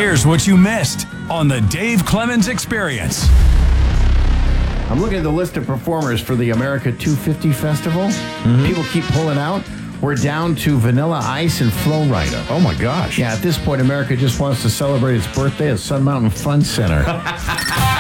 Here's what you missed on the Dave Clemens Experience. I'm looking at the list of performers for the America 250 Festival. People keep pulling out. We're down to Vanilla Ice and Flo Rida. Oh, my gosh. Yeah, at this point, America just wants to celebrate its birthday at Sun Mountain Fun Center.